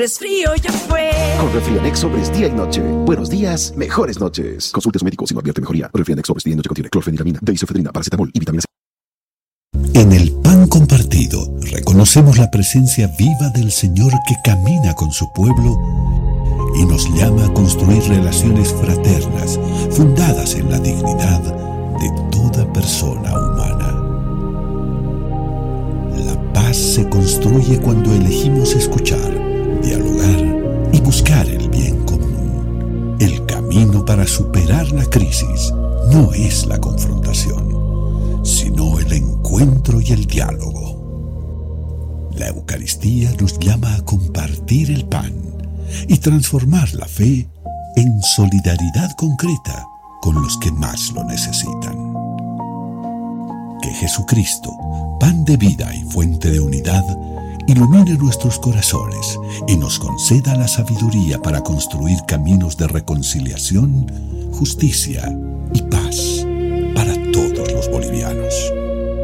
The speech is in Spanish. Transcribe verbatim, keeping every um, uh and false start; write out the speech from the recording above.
Resfrío ya fue. Con Refrianex Sobres día y noche. Buenos días, mejores noches. Consulte a su médico si no advierte mejoría. Refrianex Sobres día y noche contiene clorfeniramina, deisofedrina, paracetamol y vitamina C. En el pan compartido reconocemos la presencia viva del Señor que camina con su pueblo y nos llama a construir relaciones fraternas fundadas en la dignidad de toda persona humana. La paz se construye cuando elegimos escuchar, dialogar y buscar el bien común. El camino para superar la crisis no es la confrontación, sino el encuentro y el diálogo. La Eucaristía nos llama a compartir el pan y transformar la fe en solidaridad concreta con los que más lo necesitan. Que Jesucristo, pan de vida y fuente de unidad, ilumine nuestros corazones y nos conceda la sabiduría para construir caminos de reconciliación, justicia